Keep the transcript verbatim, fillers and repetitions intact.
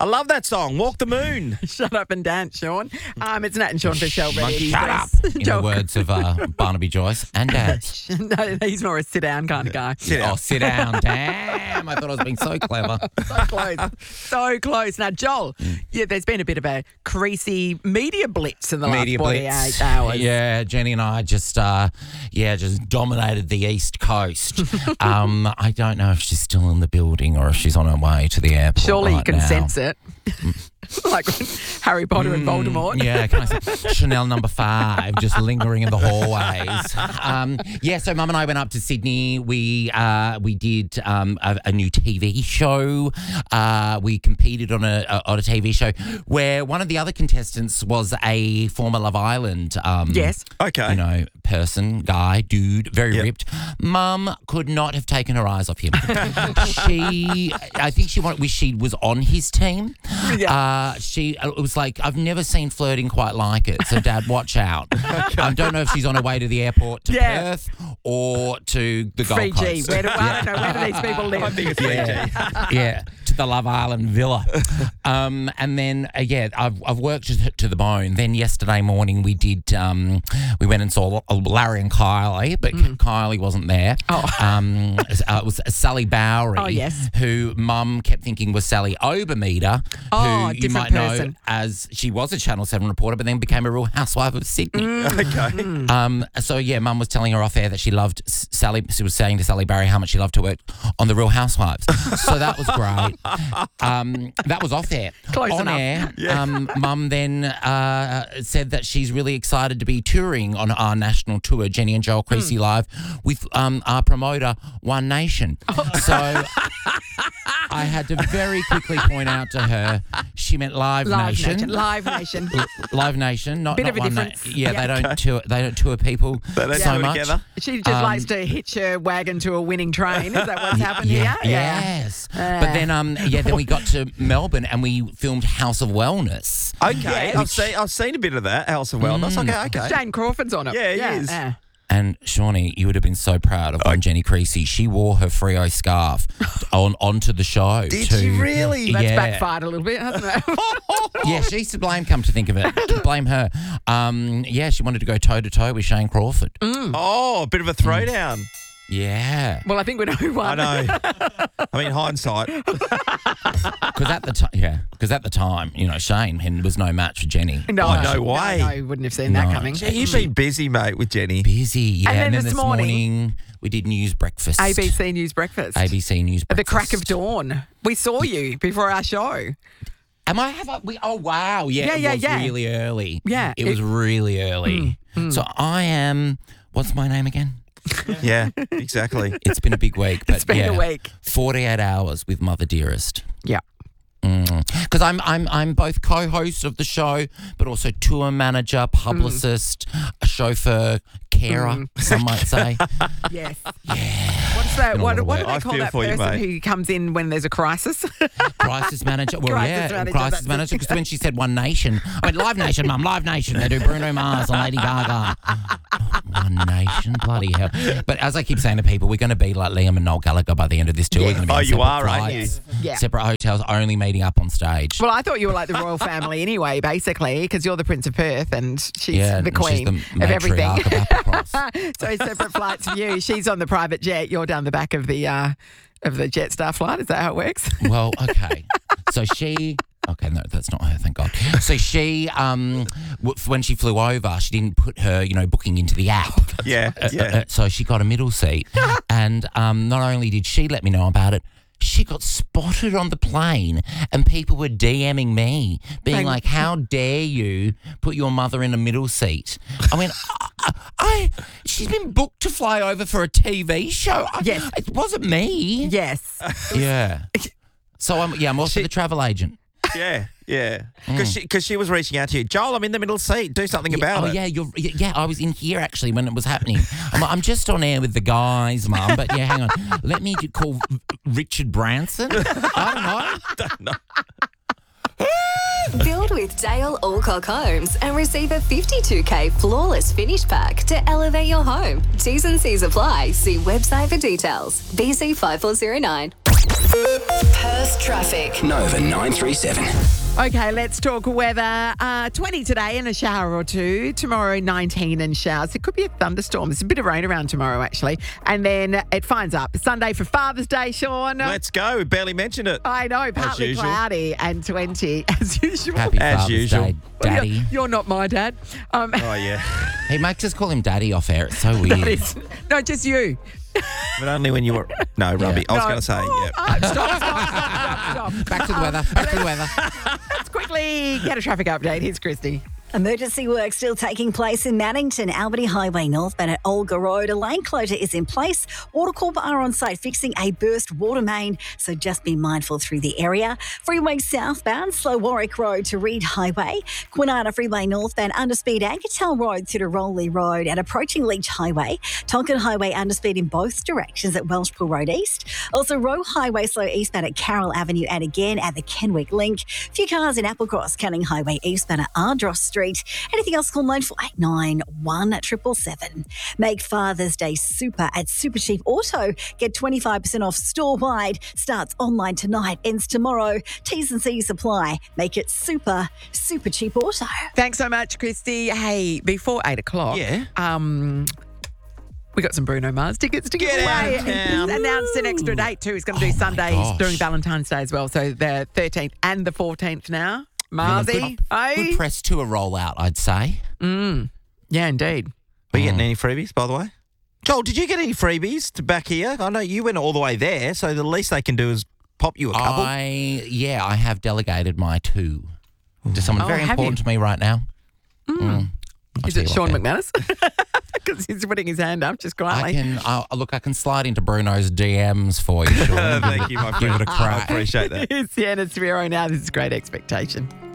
I love that song, Walk the Moon. Shut up and dance, Sean. Um, it's Nat and Sean for Shell Ready. Shut up. In the words of uh, Barnaby Joyce and dance. No, he's more a sit down kind of guy. Sit down. Oh, sit down. Damn. I thought I was being so clever. So close. So close. Now, Joel, yeah, there's been a bit of a creasy media blitz in the Media last forty-eight blitz. hours. Yeah, Jenny and I just, uh, yeah, just dominated the East Coast. um, I don't know if she's still in the building or if she's on her way to the airport. Surely right you can now. sense it. Like Harry Potter and Mm, Voldemort. Yeah, can I say Chanel number five just lingering in the hallways. Um, yeah, so Mum and I went up to Sydney. We uh, we did um, a, a new T V show. Uh, we competed on a, a on a T V show where one of the other contestants was a former Love Island. Um, Yes. Okay. You know, person, guy, dude, very Yep. ripped. Mum could not have taken her eyes off him. she, I think she wanted, she was on his team. Yeah. Uh, she, it was like, I've never seen flirting quite like it. So, Dad, watch out. I don't know if she's on her way to the airport to Yeah. Perth or to the Gold Fiji. Coast. Where do, I don't know. Where do these people live? I think it's Yeah. Fiji. yeah, to the Love Island villa. Um, and then, uh, yeah, I've, I've worked to, to the bone. Then yesterday morning we did, um, we went and saw Larry and Kylie, but Kylie wasn't there. Oh. Um, uh, it was Sally Bowery. Oh, yes. Who Mum kept thinking was Sally Obermeter, Oh, who you different might person. know as, she was a Channel seven reporter, but then became a Real Housewife of Sydney. Okay. Um, so yeah, Mum was telling her off air that she loved S- Sally. She was saying to Sally Barry how much she loved to work on the Real Housewives. So that was great. Um, that was off air. Close on enough. air, um, Mum then uh, said that she's really excited to be touring on our national tour, Jenny and Joel Creasy Live, with um, our promoter One Nation. So I had to very quickly point out to her she meant Live, Live Nation. Nation. Live Nation. Live Nation, not, Bit not of a One Na- difference. Yeah, Yeah. they don't tour. They don't tour people They don't so do it much. together. She just Um, likes to hitch her wagon to a winning train. Is that what's happened Yeah, here? yes. Uh. but then, um, yeah, then we got to Melbourne and we filmed House of Wellness. Okay. Yeah. I've seen I've seen a bit of that, House of Wellness. Mm. Okay, okay. Jane Crawford's on it. Yeah, he yeah. is. yeah. And Shawnee, you would have been so proud of one Jenny Creasy. She wore her Freo scarf on onto the show. Did to, she really? That's yeah. backfired a little bit, hasn't it? Yeah, she's to blame, come to think of it. Blame her. Um, yeah, she wanted to go toe-to-toe with Shane Crawford. Oh, a bit of a throwdown. Yeah. Well, I think we know who I won. know. I mean, hindsight. Because at the time, yeah, because at the time, you know, Shane he was no match for Jenny. No, Oh, no way. No, no, wouldn't have seen that No. coming. You've been busy, mate, with Jenny. Busy, yeah. And then this this morning- morning, we did news breakfast. A B C News Breakfast. A B C News At the breakfast. crack of dawn. We saw you before our show. Am I have a, we? Oh wow, yeah, Yeah, it yeah, was yeah. really early. Yeah, it, it- was really early. So I am. What's my name again? Yeah, exactly. It's been a big week. But It's been yeah, a week. forty-eight hours with Mother Dearest. Yeah. Because I'm I'm I'm both co-host of the show, but also tour manager, publicist, a chauffeur, carer. Some might say. Yes. Yeah. What's that? Been a What, lot of what do work. they I call feel that for you, person mate. who comes in when there's a crisis? Crisis manager. Well, Crisis yeah, manager, crisis that's it. manager. Because when she said One Nation, I went Live Nation, Mum, Live Nation. They do Bruno Mars and Lady Gaga. One Nation, bloody hell! But as I keep saying to people, we're going to be like Liam and Noel Gallagher by the end of this tour. Yeah. We're going to be Oh, on you separate are, aren't flights, you? Yeah. separate hotels, only meeting up on stage. Well, I thought you were like the royal family anyway, basically, because you're the Prince of Perth and she's yeah, the and she's queen the of everything. matriarch of Applecross. So separate flights for you. She's on the private jet. You're down the back of the uh, of the Jetstar flight. Is that how it works? Well, okay. So she. Okay, no, that's not her, thank God. So she, um, w- when she flew over, she didn't put her, you know, booking into the app. Yeah, Uh, yeah. uh, so she got a middle seat. And um, not only did she let me know about it, she got spotted on the plane and people were DMing me, being Thank- like, how dare you put your mother in a middle seat? I went, I, I, she's been booked to fly over for a T V show. I- Yes. It wasn't me. Yes. Yeah. So I'm, yeah, I'm also She- the travel agent. Yeah, yeah. Because she, cause she was reaching out to you. Joel, I'm in the middle seat. Do something Yeah, about oh, it. yeah, you're, yeah, I was in here actually when it was happening. I'm, like, I'm just on air with the guys, Mum, but yeah, hang on. Let me call Richard Branson. I don't know. Build with Dale Alcock Homes and receive a fifty-two K flawless finish pack to elevate your home. T's and C's apply. See website for details. B C five four zero nine. Perth traffic. Nova nine three seven. Okay, let's talk weather. Uh, twenty today and a shower or two. Tomorrow, nineteen and showers. It could be a thunderstorm. There's a bit of rain around tomorrow, actually. And then it finds up. Sunday for Father's Day, Sean. Let's go. We barely mentioned it. I know, partly usual. cloudy and twenty as usual. Happy As Father's usual. Day, Daddy. You're, you're not my dad. Um, Oh, yeah. Hey, Mike, just call him Daddy off air. It's so weird. it's- no, just you. But only when you were. No, Robbie. I was No. going to say, Oh, yeah. uh, stop, stop, stop, stop, stop. Back to the weather. Back to the weather. Let's quickly get a traffic update. Here's Christy. Emergency work still taking place in Mannington, Albany Highway northbound at Olga Road. A lane closure is in place. Watercorp are on site fixing a burst water main, so just be mindful through the area. Freeway southbound, slow Warwick Road to Reed Highway. Kwinana Freeway northbound, underspeed Ankertel Road through to Rowley Road and approaching Leach Highway. Tonkin Highway underspeed in both directions at Welshpool Road East. Also Roe Highway slow eastbound at Carroll Avenue and again at the Kenwick Link. Few cars in Applecross, Canning Highway eastbound at Ardross Street. Anything else, call nine four eight nine one seven seven seven. Make Father's Day super at Super Cheap Auto. Get twenty-five percent off store-wide. Starts online tonight, ends tomorrow. T's and C's apply. Make it super, Super Cheap Auto. Thanks so much, Christy. Hey, before eight o'clock, Yeah. um, we got some Bruno Mars tickets to give Get away. out of town. He's announced an extra date too. He's going to do Oh, my Sundays gosh. during Valentine's Day as well. So the thirteenth and the fourteenth now. Marsy, Good hey? press tour rollout, I'd say. Yeah, indeed. Are you getting any freebies, by the way? Joel, did you get any freebies to back here? I know you went all the way there, so the least they can do is pop you a couple. I yeah, I have delegated my two to someone Oh, very have important you? to me right now. Mm. I'll Is tell it you Sean what, McManus? Because he's putting his hand up just I quietly. can uh, look. I can slide into Bruno's D Ms for you. Sean. Thank you, my friend. Give it a I crack. appreciate that. It's Sienna Severo now. This is Great Expectation.